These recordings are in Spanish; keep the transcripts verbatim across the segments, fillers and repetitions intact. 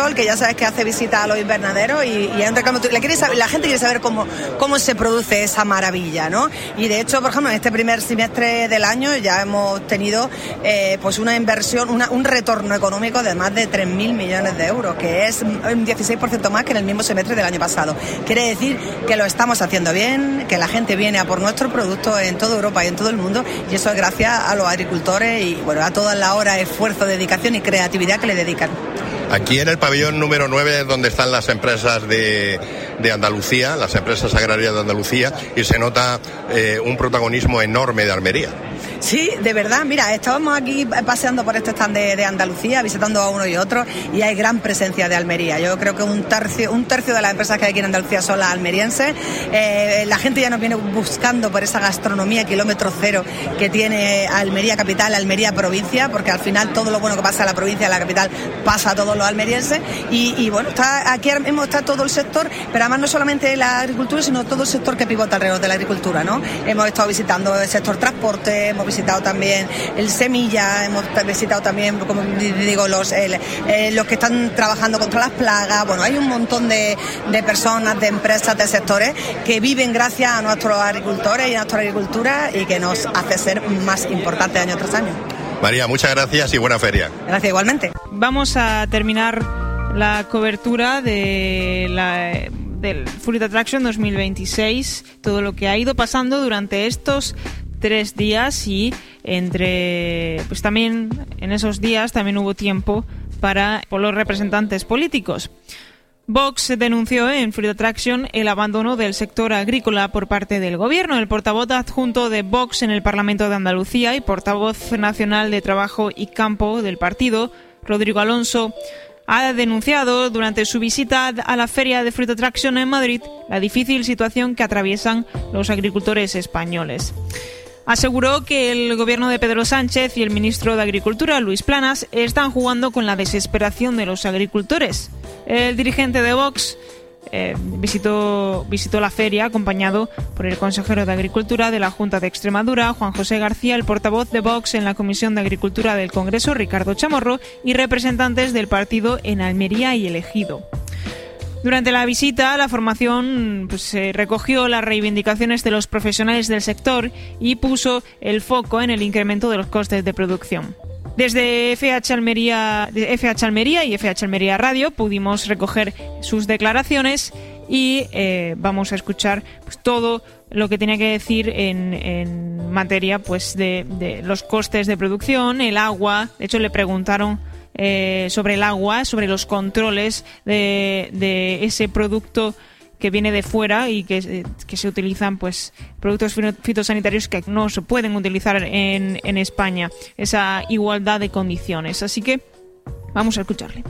Sol, que ya sabes que hace visita a los invernaderos y, y hay un reclamo. Le quiere saber, la gente quiere saber cómo, cómo se produce esa maravilla, ¿no? Y de hecho, por ejemplo, en este primer semestre del año ya hemos tenido eh, pues una inversión, una, un retorno económico de más de tres mil millones de euros, que es un dieciséis por ciento más que en el mismo semestre del año pasado. Quiere decir que lo estamos haciendo bien, que la gente viene a por nuestros productos en toda Europa y en todo el mundo, y eso es gracias a los agricultores y bueno, a toda la hora, esfuerzo, dedicación y creatividad que le dedican. Aquí en el pabellón número nueve es donde están las empresas de, de Andalucía, las empresas agrarias de Andalucía, y se nota eh, un protagonismo enorme de Almería. Sí, de verdad, mira, estábamos aquí paseando por este stand de, de Andalucía, visitando a uno y otro, y hay gran presencia de Almería. Yo creo que un tercio, un tercio de las empresas que hay aquí en Andalucía son las almerienses. Eh, la gente ya nos viene buscando por esa gastronomía kilómetro cero que tiene Almería capital, Almería provincia, porque al final todo lo bueno que pasa a la provincia, a la capital, pasa a todos los almerienses. Y, y bueno, está aquí ahora mismo está todo el sector, pero además no solamente la agricultura, sino todo el sector que pivota alrededor de la agricultura, ¿no? Hemos estado visitando el sector transporte, hemos visitado también el semilla, hemos visitado también, como digo, los, el, eh, los que están trabajando contra las plagas. Bueno, hay un montón de, de personas, de empresas, de sectores que viven gracias a nuestros agricultores y a nuestra agricultura y que nos hace ser más importantes año tras año. María, muchas gracias y buena feria. Gracias, igualmente. Vamos a terminar la cobertura de la... del Fruit Attraction dos mil veintiséis, todo lo que ha ido pasando durante estos tres días, y entre pues también en esos días también hubo tiempo para por los representantes políticos. Vox denunció en Fruit Attraction el abandono del sector agrícola por parte del gobierno. El portavoz adjunto de Vox en el Parlamento de Andalucía y portavoz nacional de Trabajo y Campo del partido, Rodrigo Alonso, ha denunciado durante su visita a la feria de Fruit Attraction en Madrid la difícil situación que atraviesan los agricultores españoles. Aseguró que el gobierno de Pedro Sánchez y el ministro de Agricultura, Luis Planas, están jugando con la desesperación de los agricultores. El dirigente de Vox eh, visitó, visitó la feria acompañado por el consejero de Agricultura de la Junta de Extremadura, Juan José García, el portavoz de Vox en la Comisión de Agricultura del Congreso, Ricardo Chamorro, y representantes del partido en Almería y El Ejido. Durante la visita, la formación pues, eh, recogió las reivindicaciones de los profesionales del sector y puso el foco en el incremento de los costes de producción. Desde F H Almería, de F H Almería y F H Almería Radio pudimos recoger sus declaraciones y eh, vamos a escuchar pues, todo lo que tenía que decir en, en materia pues, de, de los costes de producción, el agua. De hecho, le preguntaron Eh, sobre el agua, sobre los controles de, de ese producto que viene de fuera y que, que se utilizan pues productos fitosanitarios que no se pueden utilizar en, en España, esa igualdad de condiciones. Así que vamos a escucharle.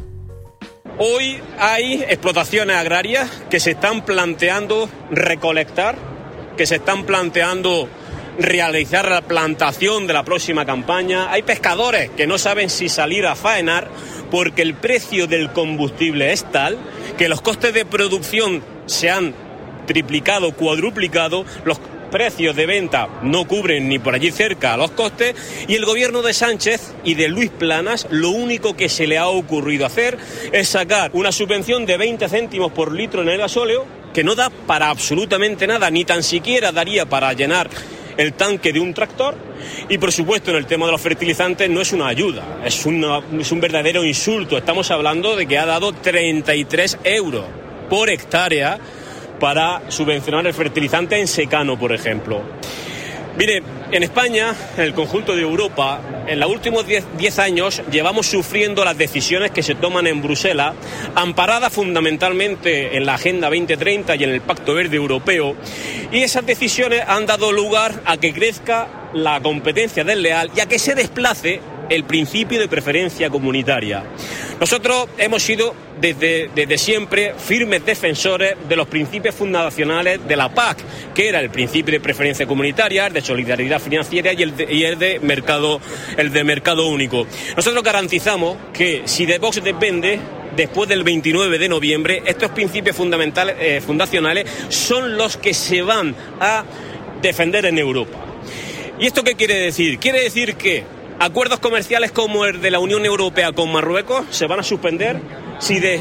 Hoy hay explotaciones agrarias que se están planteando recolectar, que se están planteando realizar la plantación de la próxima campaña. Hay pescadores que no saben si salir a faenar porque el precio del combustible es tal que los costes de producción se han triplicado, cuadruplicado, los precios de venta no cubren ni por allí cerca los costes, y el gobierno de Sánchez y de Luis Planas lo único que se le ha ocurrido hacer es sacar una subvención de veinte céntimos por litro en el gasóleo que no da para absolutamente nada, ni tan siquiera daría para llenar el tanque de un tractor, y por supuesto en el tema de los fertilizantes no es una ayuda, es, una, es un verdadero insulto. Estamos hablando de que ha dado treinta y tres euros por hectárea para subvencionar el fertilizante en secano, por ejemplo. Mire, en España, en el conjunto de Europa, en los últimos diez años llevamos sufriendo las decisiones que se toman en Bruselas, amparadas fundamentalmente en la Agenda veinte treinta y en el Pacto Verde Europeo, y esas decisiones han dado lugar a que crezca la competencia desleal y a que se desplace el principio de preferencia comunitaria. Nosotros hemos sido desde, desde siempre firmes defensores de los principios fundacionales de la P A C, que era el principio de preferencia comunitaria, el de solidaridad financiera y el de, y el de mercado, el de mercado único. Nosotros garantizamos que si de Vox depende, después del veintinueve de noviembre, estos principios fundamentales, eh, fundacionales son los que se van a defender en Europa. ¿Y esto qué quiere decir? Quiere decir que acuerdos comerciales como el de la Unión Europea con Marruecos se van a suspender si de